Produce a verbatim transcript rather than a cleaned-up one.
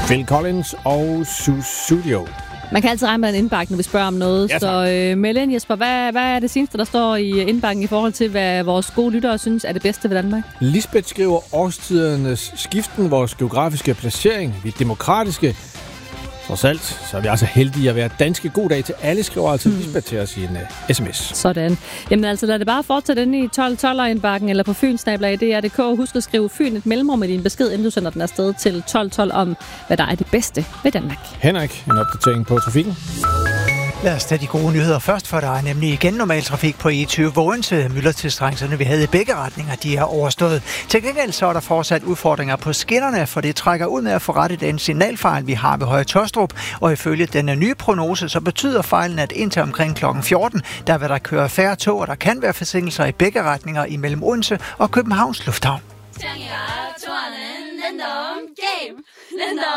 Phil Collins og Sussudio. Man kan altid regne med en indbakke, når vi spørger om noget. Ja, så øh, meld ind, Jesper. Hvad, hvad er det seneste, der står i indbakken i forhold til, hvad vores gode lyttere synes er det bedste ved Danmark? Lisbeth skriver årstidernes skiften, vores geografiske placering, vi er demokratiske. Trods alt, så er vi altså heldige at være danske. God dag til alle, skriver altså mm. Lisbeth til os i en uh, sms. Sådan. Jamen altså, lad det bare fortsætte inde i tolv tolv-indbakken eller på fynsnabel punktum d r punktum d k. Husk at skrive Fyn et mellemrum med din besked, inden du sender den afsted til tolv tolv om, hvad der er det bedste ved Danmark. Henrik, en opdatering på trafikken. Lad os tage de gode nyheder først, for der er nemlig igen normal trafik på E tyve Vågense. Myldretidstrængslerne, vi havde i begge retninger, de er overstået. Til gengæld så er der fortsat udfordringer på skinnerne, for det trækker ud med at få rettet den signalfejl, vi har ved Høje Taastrup. Og ifølge denne nye prognose, så betyder fejlen, at indtil omkring klokken fjorten, der vil der køre færre tog, og der kan være forsinkelser i begge retninger imellem Odense og Københavns Lufthavn.